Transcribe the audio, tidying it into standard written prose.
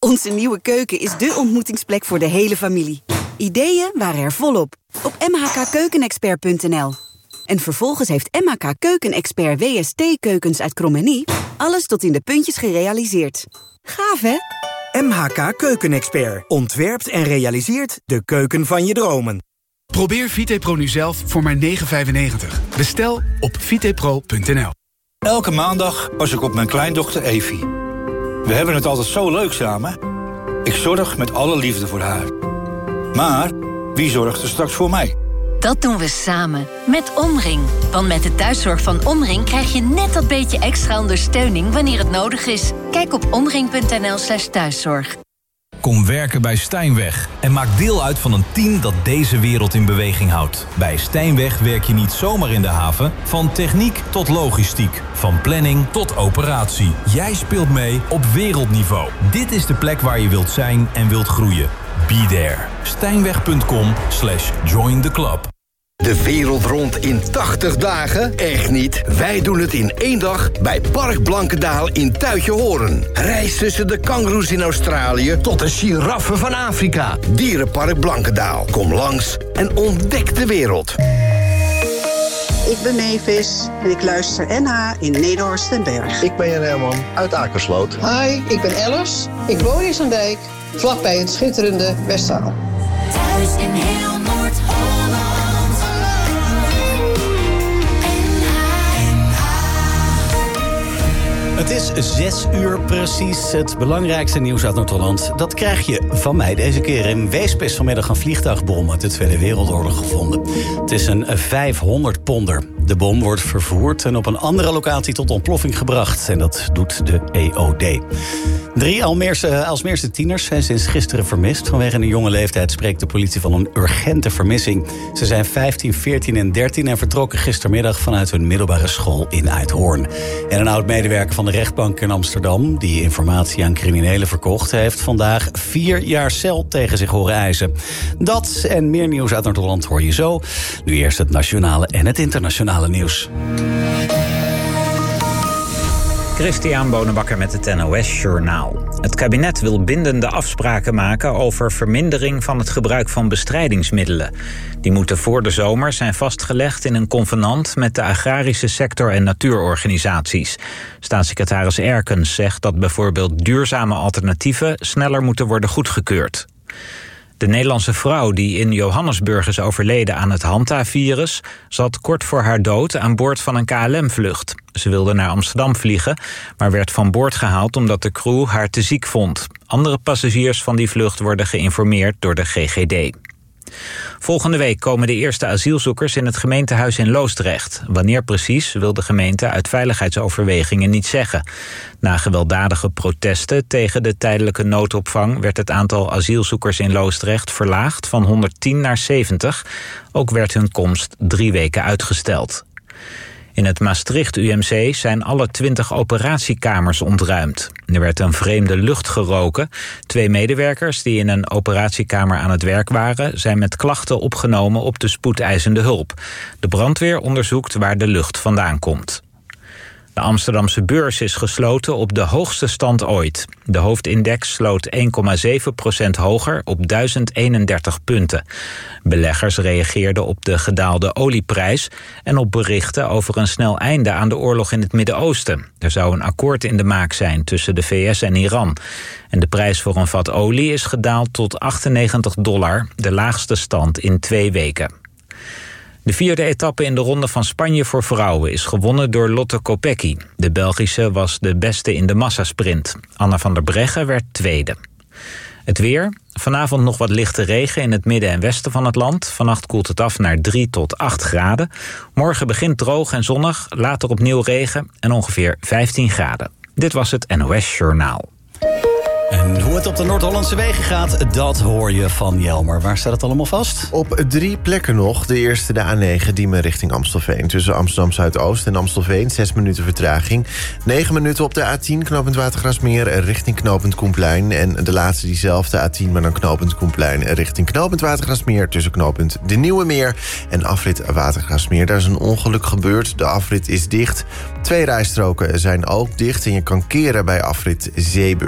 Onze nieuwe keuken is dé ontmoetingsplek voor de hele familie. Ideeën waren er volop op mhkkeukenexpert.nl. En vervolgens heeft MHK Keukenexpert WST Keukens uit Krommenie alles tot in de puntjes gerealiseerd. Gaaf, hè? MHK Keukenexpert ontwerpt en realiseert de keuken van je dromen. Probeer VitePro nu zelf voor maar €9,95. Bestel op vitepro.nl. Elke maandag pas ik op mijn kleindochter Evie. We hebben het altijd zo leuk samen. Ik zorg met alle liefde voor haar. Maar wie zorgt er straks voor mij? Dat doen we samen, met Omring. Want met de thuiszorg van Omring krijg je net dat beetje extra ondersteuning wanneer het nodig is. Kijk op omring.nl/thuiszorg. Kom werken bij Stijnweg en maak deel uit van een team dat deze wereld in beweging houdt. Bij Stijnweg werk je niet zomaar in de haven, van techniek tot logistiek, van planning tot operatie. Jij speelt mee op wereldniveau. Dit is de plek waar je wilt zijn en wilt groeien. Be there. Stijnweg.com/join the club. De wereld rond in 80 dagen? Echt niet. Wij doen het in 1 dag bij Park Blankendaal in Tuitjehoren. Reis tussen de kangoeroes in Australië tot de giraffen van Afrika. Dierenpark Blankendaal. Kom langs en ontdek de wereld. Ik ben Mavis en ik luister NH in Nederhorst en Berg. Ik ben Jan Herman uit Akersloot. Hi, ik ben Ellers. Ik woon in Zandijk, vlakbij het schitterende Westzaal. Thuis in heel Noord-Holland. Het is 6 uur precies. Het belangrijkste nieuws uit Noord-Holland. Dat krijg je van mij deze keer. In Weesp is vanmiddag een vliegtuigbom uit de Tweede Wereldoorlog gevonden. Het is een 500 ponder. De bom wordt vervoerd en op een andere locatie tot ontploffing gebracht. En dat doet de EOD. 3 Aalsmeerse tieners zijn sinds gisteren vermist. Vanwege een jonge leeftijd spreekt de politie van een urgente vermissing. Ze zijn 15, 14 en 13 en vertrokken gistermiddag vanuit hun middelbare school in Uithoorn. En een oud-medewerker van de rechtbank in Amsterdam, die informatie aan criminelen verkocht, heeft vandaag 4 jaar cel tegen zich horen eisen. Dat en meer nieuws uit Noord-Holland hoor je zo. Nu eerst het nationale en het internationale nieuws. Christian Bonenbakker met het NOS Journaal. Het kabinet wil bindende afspraken maken over vermindering van het gebruik van bestrijdingsmiddelen. Die moeten voor de zomer zijn vastgelegd in een convenant met de agrarische sector en natuurorganisaties. Staatssecretaris Erkens zegt dat bijvoorbeeld duurzame alternatieven sneller moeten worden goedgekeurd. De Nederlandse vrouw die in Johannesburg is overleden aan het Hanta-virus zat kort voor haar dood aan boord van een KLM-vlucht. Ze wilde naar Amsterdam vliegen, maar werd van boord gehaald omdat de crew haar te ziek vond. Andere passagiers van die vlucht worden geïnformeerd door de GGD. Volgende week komen de eerste asielzoekers in het gemeentehuis in Loosdrecht. Wanneer precies wil de gemeente uit veiligheidsoverwegingen niet zeggen. Na gewelddadige protesten tegen de tijdelijke noodopvang werd het aantal asielzoekers in Loosdrecht verlaagd van 110 naar 70. Ook werd hun komst 3 weken uitgesteld. In het Maastricht UMC zijn alle 20 operatiekamers ontruimd. Er werd een vreemde lucht geroken. 2 medewerkers die in een operatiekamer aan het werk waren zijn met klachten opgenomen op de spoedeisende hulp. De brandweer onderzoekt waar de lucht vandaan komt. De Amsterdamse beurs is gesloten op de hoogste stand ooit. De hoofdindex sloot 1,7% hoger op 1031 punten. Beleggers reageerden op de gedaalde olieprijs en op berichten over een snel einde aan de oorlog in het Midden-Oosten. Er zou een akkoord in de maak zijn tussen de VS en Iran. En de prijs voor een vat olie is gedaald tot $98, de laagste stand in 2 weken. De 4e etappe in de Ronde van Spanje voor vrouwen is gewonnen door Lotte Kopecky. De Belgische was de beste in de massasprint. Anna van der Breggen werd 2e. Het weer. Vanavond nog wat lichte regen in het midden en westen van het land. Vannacht koelt het af naar 3 tot 8 graden. Morgen begint droog en zonnig, later opnieuw regen en ongeveer 15 graden. Dit was het NOS Journaal. En hoe het op de Noord-Hollandse wegen gaat, dat hoor je van Jelmer. Waar staat het allemaal vast? Op 3 plekken nog. De eerste de A9 Diemen richting Amstelveen. Tussen Amsterdam Zuidoost en Amstelveen 6 minuten vertraging. 9 minuten op de A10 knooppunt Watergraafsmeer richting knooppunt Koenplein. En de laatste diezelfde A10 maar dan knooppunt Koenplein richting knooppunt Watergraafsmeer. Tussen knooppunt De Nieuwe Meer en afrit Watergraafsmeer. Daar is een ongeluk gebeurd. De afrit is dicht. 2 rijstroken zijn ook dicht en je kan keren bij afrit Zeeburg.